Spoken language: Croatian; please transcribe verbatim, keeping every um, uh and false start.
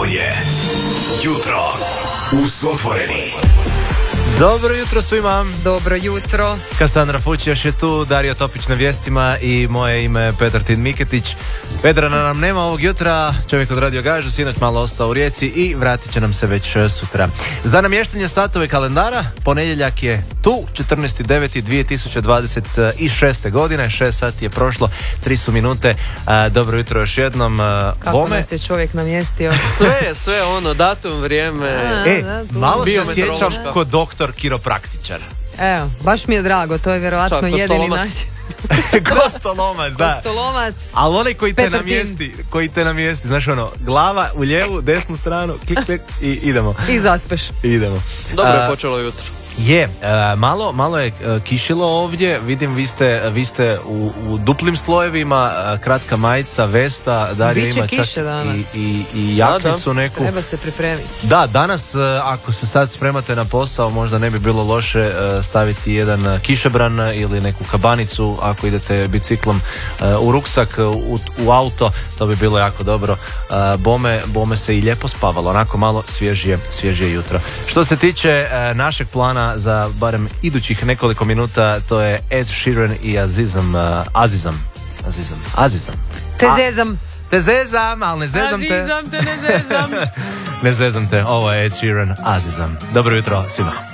Ovo je Jutro uz otvoreni. Dobro jutro svima. Dobro jutro. Kasandra Fuć još je tu, Dario Topić na vijestima i moje ime je Petar Tin Miketić. Pedrana nam nema ovog jutra, čovjek odradio gažu, sinoć malo ostao u Rijeci i vratit će nam se već sutra. Za namještanje satove kalendara, ponedjeljak je tu, četrnaesti deveti dvije tisuće dvadeset šeste. godine, šest sati je prošlo, tri su minute. Dobro jutro još jednom. Kako Bome. nas je čovjek namjestio? Sve, sve ono, datum, vrijeme. A, E, da, tu. malo se Biometeorološka. osjećam kod doktor kiropraktičar. Evo, baš mi je drago, to je vjerojatno Šta, jedini kostolomac? način. Kostolomac, da. Kostolomac. Ali onaj koji te Petar Tin. namjesti, koji te namjesti, znaš ono, glava u lijevu, desnu stranu, klik, klik i idemo. I zaspeš. I idemo. Dobro je A, počelo jutro. Je, e, malo, malo je e, kišilo ovdje, vidim vi ste, vi ste u, u duplim slojevima, e, kratka majica, vesta, Dario Biće ima čak kiše danas. i, i, i jaknicu neku. Treba se pripremiti. Da, danas e, ako se sad spremate na posao, možda ne bi bilo loše e, staviti jedan e, kišebran ili neku kabanicu ako idete biciklom e, u ruksak, u, u auto, to bi bilo jako dobro. E, bome, bome se i lijepo spavalo, onako malo svježije, svježije jutro. Što se tiče e, našeg plana za barem idućih nekoliko minuta, to je Ed Sheeran i Azizam, uh, Azizam, Azizam, Azizam. Te A- zezam. Te zezam, ali ne zezam te. Azizam te, ne zezam. Ne zezam te, ovo je Ed Sheeran, Azizam. Dobro jutro svima.